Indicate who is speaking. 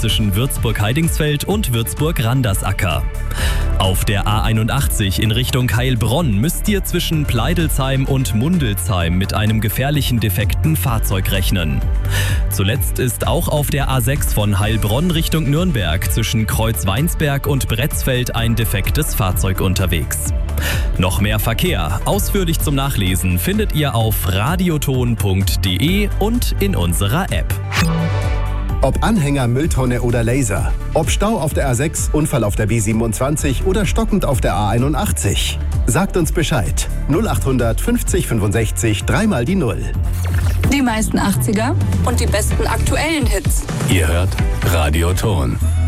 Speaker 1: zwischen Würzburg-Heidingsfeld und Würzburg-Randersacker. Auf der A81 in Richtung Heilbronn müsst ihr zwischen Pleidelsheim und Mundelsheim mit einem gefährlichen defekten Fahrzeug rechnen. Zuletzt ist auch auf der A6 von Heilbronn Richtung Nürnberg zwischen Kreuzweinsberg und Bretzfeld ein defektes Fahrzeug unterwegs. Noch mehr Verkehr, ausführlich zum Nachlesen, findet ihr auf radioton.de und in unserer App.
Speaker 2: Ob Anhänger, Mülltonne oder Laser. Ob Stau auf der A6, Unfall auf der B27 oder stockend auf der A81. Sagt uns Bescheid. 0800 50 65 3 die 0.
Speaker 3: Die meisten 80er und die besten aktuellen Hits.
Speaker 4: Ihr hört Radioton.